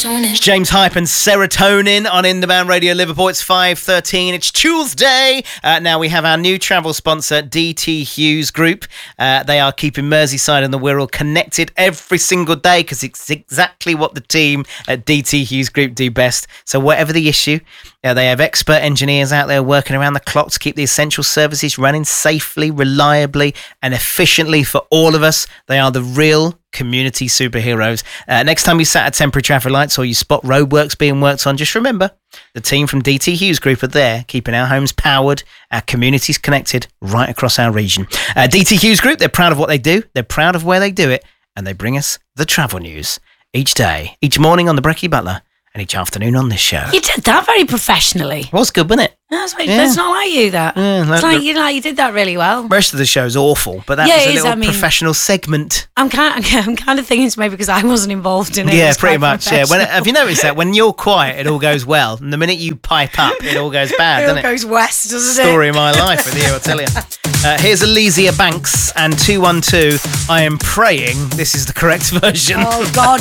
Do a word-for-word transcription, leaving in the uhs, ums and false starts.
It's James Hype and Serotonin on In The Band Radio Liverpool. It's five thirteen. It's Tuesday. Uh, now we have our new travel sponsor, D T Hughes Group. Uh, they are keeping Merseyside and the Wirral connected every single day because it's exactly what the team at D T Hughes Group do best. So whatever the issue, uh, they have expert engineers out there working around the clock to keep the essential services running safely, reliably and efficiently for all of us. They are the real community superheroes. Uh, next time you sat at temporary traffic lights or you spot roadworks being worked on, just remember the team from D T Hughes Group are there, keeping our homes powered, our communities connected right across our region. Uh, D T Hughes Group, they're proud of what they do, they're proud of where they do it, and they bring us the travel news each day, each morning on the Brekkie Butler, and each afternoon on this show. You did that very professionally. It was good, wasn't it? That's like, Yeah. It's not like you, that. Yeah, it's like like the- you, like you did that really well. The rest of the show's awful, but that Yeah, was a it is, little I mean- professional segment. I'm kind, of, I'm kind of thinking it's maybe because I wasn't involved in it. It Yeah, was pretty quite much. Yeah. When, professional. have you noticed that when you're quiet, it all goes well, and the minute you pipe up, it all goes bad, It doesn't all it? goes west, doesn't Story it? of my life with you, I'll tell you. Uh, here's Alizia Banks and two one two. I am praying this is the correct version. Oh, God.